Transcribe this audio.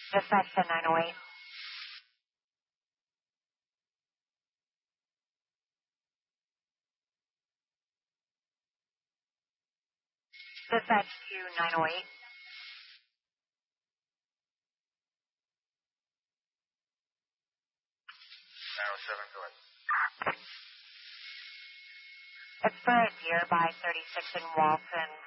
Dispatch to 908. Dispatch to 908. 907, go ahead. It's for a deer by 36 in Walton.